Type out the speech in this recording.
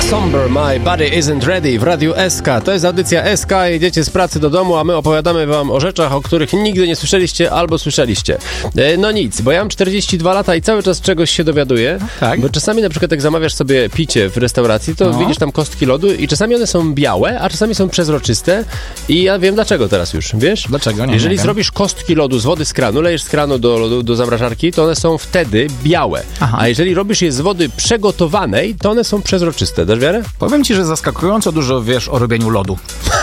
Somber, My Body Isn't Ready w Radiu SK. To jest audycja SK, jedziecie z pracy do domu, a my opowiadamy wam o rzeczach, o których nigdy nie słyszeliście albo słyszeliście. No nic, bo ja mam 42 lata i cały czas czegoś się dowiaduję, tak? Bo czasami na przykład jak zamawiasz sobie picie w restauracji, to widzisz tam kostki lodu i czasami one są białe, a czasami są przezroczyste i ja wiem dlaczego teraz już, wiesz? Dlaczego? Nie Jeżeli wiem. zrobisz kostki lodu z wody z kranu, lejesz z kranu do lodu, do zamrażarki, to one są wtedy białe. Aha. A jeżeli robisz je z wody przygotowanej, to one są przezroczyste. Dasz wiarę? Powiem ci, że zaskakująco dużo wiesz o robieniu lodu.